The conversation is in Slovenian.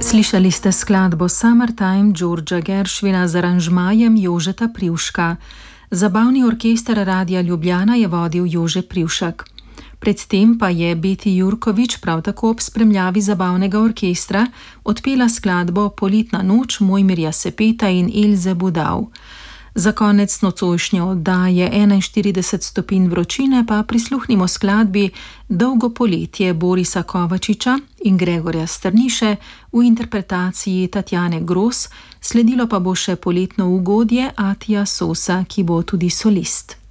Slišali ste skladbo Summertime Georgea Gershwina z aranžmajem Jožeta Privška. Zabavni orkester Radia Ljubljana je vodil Jože Privšek. Predtem pa je Beti Jurkovič prav tako ob spremljavi zabavnega orkestra odpela skladbo Poletna noč Mojmirja Sepeta in Elze Budav. Za konec nocojšnje oddaje 41 stopinj vročine pa prisluhnimo skladbi Dolgo poletje Borisa Kovačiča in Gregorja Strniše v interpretaciji Tatjane Gros, sledilo pa bo še Poletno ugodje Atija Sosa, ki bo tudi solist.